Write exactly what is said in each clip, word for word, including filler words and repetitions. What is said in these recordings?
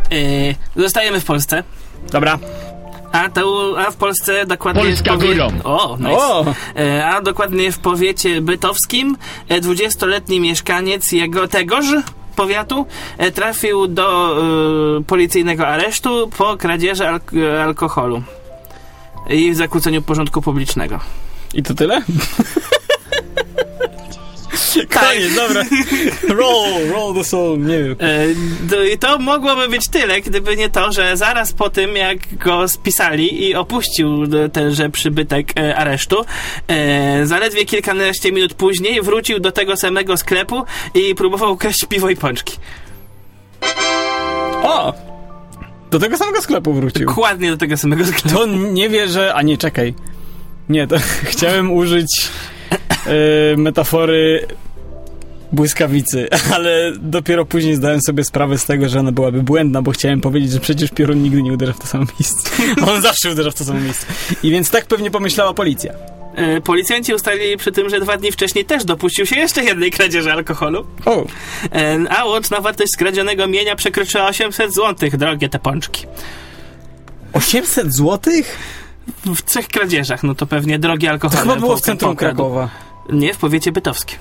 Yy, zostajemy w Polsce. Dobra. A, to, a w Polsce dokładnie... Polska w powie... górą. O, nice. O! Yy, a dokładnie w powiecie bytowskim dwudziestoletni mieszkaniec jego tegoż powiatu yy, trafił do yy, policyjnego aresztu po kradzieży alk- alkoholu i zakłóceniu porządku publicznego. I to tyle? Koniec, dobra. Roll, roll the song, nie wiem. I to mogłoby być tyle, gdyby nie to, że zaraz po tym, jak go spisali i opuścił tenże przybytek aresztu, zaledwie kilkanaście minut później wrócił do tego samego sklepu i próbował kraść piwo i pączki. O! Do tego samego sklepu wrócił. Dokładnie do tego samego sklepu. To nie wierzę... A nie, czekaj. Nie, to chciałem użyć yy, metafory błyskawicy, ale dopiero później zdałem sobie sprawę z tego, że ona byłaby błędna, bo chciałem powiedzieć, że przecież piorun nigdy nie uderza w to samo miejsce. On zawsze uderza w to samo miejsce. I więc tak pewnie pomyślała policja. E, policjanci ustalili przy tym, że dwa dni wcześniej też dopuścił się jeszcze jednej kradzieży alkoholu. O. E, a łączna wartość skradzionego mienia przekroczyła osiemset złotych. Drogie te pączki. osiemset złotych? W trzech kradzieżach, no to pewnie drogie alkohole. To chyba było w po- centrum pokradł. Krakowa. Nie, w powiecie bytowskim.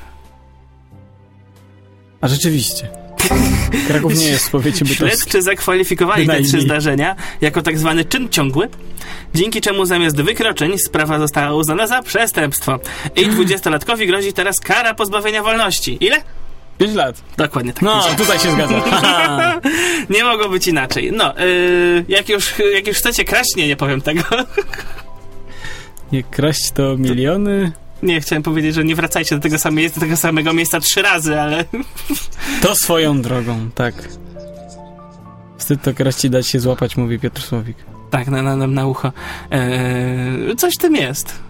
A rzeczywiście. Kraków nie jest w powiecie bytowskim. Śledczy zakwalifikowali te trzy zdarzenia jako tak zwany czyn ciągły, dzięki czemu zamiast wykroczeń sprawa została uznana za przestępstwo. I dwudziestolatkowi grozi teraz kara pozbawienia wolności. Ile? pięć lat. Dokładnie tak. No, tutaj się zgadza. Nie mogło być inaczej. No, yy, jak już jak już chcecie kraść, nie, nie powiem tego. Nie kraść to miliony. Nie, chciałem powiedzieć, że nie wracajcie do tego, same, do tego samego miejsca trzy razy, ale... To swoją drogą, tak. Wstyd to kraść i dać się złapać, mówi Piotr Słowik. Tak, na, na, na ucho. Eee, coś w tym jest.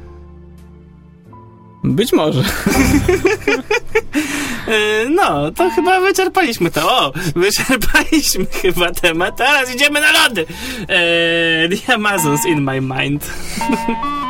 Być może. Eee, no, to chyba wyczerpaliśmy to. O, wyczerpaliśmy chyba temat. Teraz idziemy na lody. Eee, The Amazons in my mind.